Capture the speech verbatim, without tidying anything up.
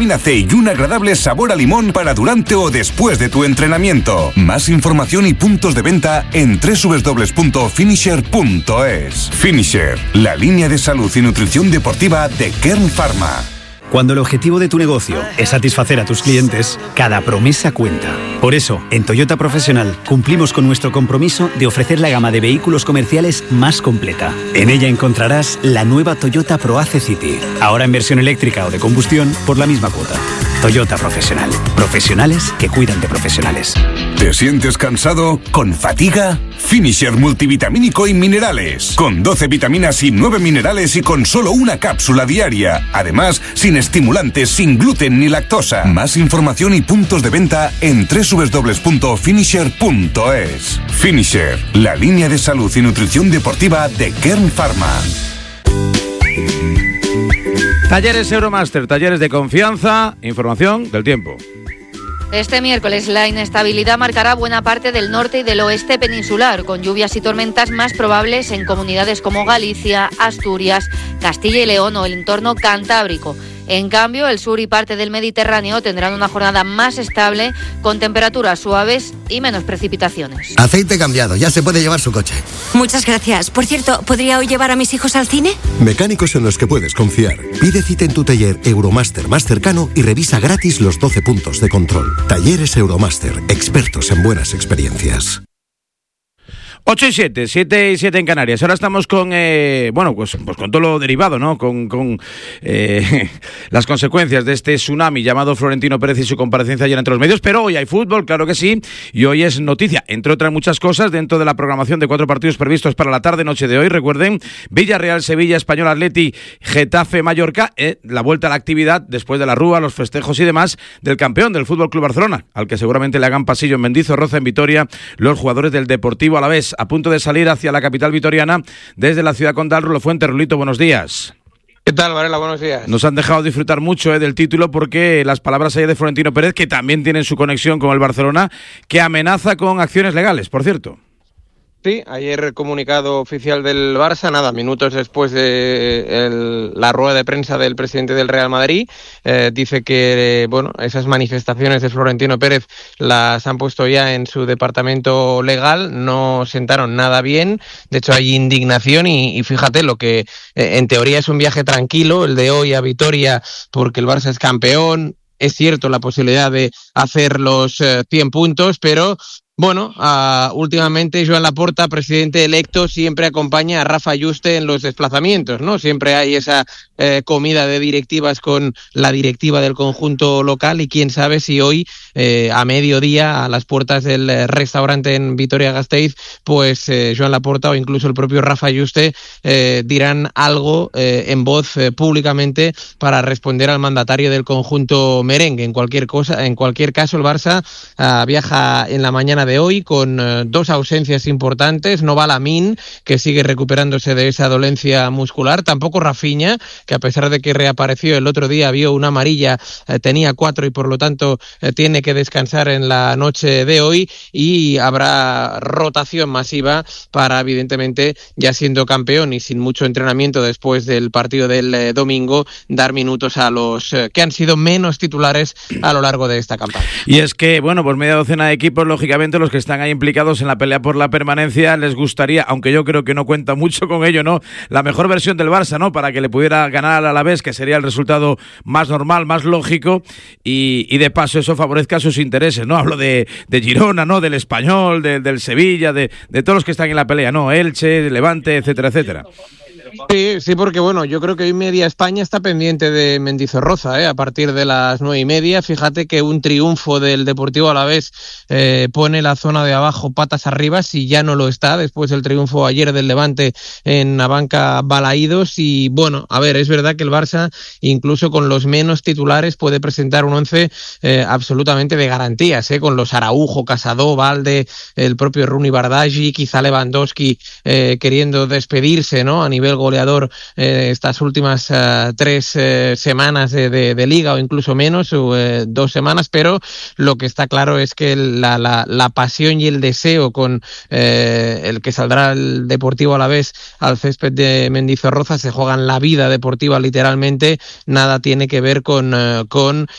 vitamina C y un agradable sabor a limón para durante o después de tu entrenamiento. Más información y puntos de venta en doble u doble u doble u punto finisher punto es. Finisher, la línea de salud y nutrición deportiva de Kern Pharma. Cuando el objetivo de tu negocio es satisfacer a tus clientes, cada promesa cuenta. Por eso, en Toyota Profesional cumplimos con nuestro compromiso de ofrecer la gama de vehículos comerciales más completa. En ella encontrarás la nueva Toyota ProAce City, ahora en versión eléctrica o de combustión por la misma cuota. Toyota Profesional. Profesionales que cuidan de profesionales. ¿Te sientes cansado? ¿Con fatiga? Finisher multivitamínico y minerales. Con doce vitaminas y nueve minerales y con solo una cápsula diaria. Además, sin estimulantes, sin gluten ni lactosa. Más información y puntos de venta en doble u doble u doble u punto finisher punto es. Finisher, la línea de salud y nutrición deportiva de Kern Pharma. Talleres Euromaster, talleres de confianza, información del tiempo. Este miércoles la inestabilidad marcará buena parte del norte y del oeste peninsular, con lluvias y tormentas más probables en comunidades como Galicia, Asturias, Castilla y León o el entorno cantábrico. En cambio, el sur y parte del Mediterráneo tendrán una jornada más estable, con temperaturas suaves y menos precipitaciones. Aceite cambiado, ya se puede llevar su coche. Muchas gracias. Por cierto, ¿podría hoy llevar a mis hijos al cine? Mecánicos en los que puedes confiar. Pide cita en tu taller Euromaster más cercano y revisa gratis los doce puntos de control. Talleres Euromaster, expertos en buenas experiencias. ocho y siete, siete y siete en Canarias. Ahora estamos con, eh, bueno, pues, pues con todo lo derivado, ¿no? Con, con eh, las consecuencias de este tsunami llamado Florentino Pérez y su comparecencia ayer entre los medios. Pero hoy hay fútbol, claro que sí, y hoy es noticia, entre otras muchas cosas, dentro de la programación de cuatro partidos previstos para la tarde-noche de hoy. Recuerden, Villarreal, Sevilla, Español, Atleti, Getafe, Mallorca, eh, la vuelta a la actividad después de la rúa, los festejos y demás del campeón del Fútbol Club Barcelona, al que seguramente le hagan pasillo en Mendizorroza, en Vitoria, los jugadores del Deportivo Alavés, a punto de salir hacia la capital vitoriana desde la ciudad condal. Rulo Fuente, Rulito, buenos días. ¿Qué tal, Varela? Buenos días. Nos han dejado disfrutar mucho eh, del título, porque las palabras ayer de Florentino Pérez, que también tienen su conexión con el Barcelona, que amenaza con acciones legales, por cierto. Sí, ayer comunicado oficial del Barça, nada, minutos después de el, la rueda de prensa del presidente del Real Madrid, eh, dice que, eh, bueno, esas manifestaciones de Florentino Pérez las han puesto ya en su departamento legal, no sentaron nada bien, de hecho hay indignación y, y fíjate, lo que eh, en teoría es un viaje tranquilo, el de hoy a Vitoria, porque el Barça es campeón, es cierto la posibilidad de hacer los eh, cien puntos, pero... Bueno, uh, últimamente Joan Laporta, presidente electo, siempre acompaña a Rafa Yuste en los desplazamientos, ¿no? Siempre hay esa eh, comida de directivas con la directiva del conjunto local y quién sabe si hoy, eh, a mediodía, a las puertas del eh, restaurante en Vitoria-Gasteiz, pues eh, Joan Laporta o incluso el propio Rafa Yuste eh, dirán algo eh, en voz eh, públicamente para responder al mandatario del conjunto merengue. En cualquier cosa, en cualquier caso, el Barça uh, viaja en la mañana de hoy con uh, dos ausencias importantes. No va Lamine, que sigue recuperándose de esa dolencia muscular, tampoco Rafinha, que a pesar de que reapareció el otro día, vio una amarilla, eh, tenía cuatro y por lo tanto eh, tiene que descansar en la noche de hoy, y habrá rotación masiva para, evidentemente, ya siendo campeón y sin mucho entrenamiento después del partido del eh, domingo, dar minutos a los eh, que han sido menos titulares a lo largo de esta campaña. Y es que, bueno, pues media docena de equipos, lógicamente los que están ahí implicados en la pelea por la permanencia, les gustaría, aunque yo creo que no cuenta mucho con ello, ¿no?, la mejor versión del Barça, ¿no?, para que le pudiera ganar al Alavés, que sería el resultado más normal, más lógico, y, y de paso eso favorezca sus intereses, ¿no? Hablo de, de Girona, ¿no?, del Español, de, del Sevilla, de, de todos los que están en la pelea, ¿no?, Elche, Levante, etcétera, etcétera. Sí, sí, porque bueno, yo creo que hoy media España está pendiente de Mendizorroza, ¿eh? A partir de las nueve y media. Fíjate que un triunfo del Deportivo Alavés eh, pone la zona de abajo patas arriba, si ya no lo está, después del triunfo ayer del Levante en Abanca Balaídos. Y bueno, a ver, es verdad que el Barça, incluso con los menos titulares, puede presentar un once eh, absolutamente de garantías, ¿eh? Con los Araujo, Casado, Valde, el propio Rooney Bardghji, quizá Lewandowski eh, queriendo despedirse, ¿no?, a nivel goleador eh, estas últimas uh, tres eh, semanas de, de, de liga o incluso menos, o eh, dos semanas, pero lo que está claro es que la, la, la pasión y el deseo con eh, el que saldrá el Deportivo Alavés al césped de Mendizorroza, se juegan la vida deportiva literalmente, nada tiene que ver con, uh, con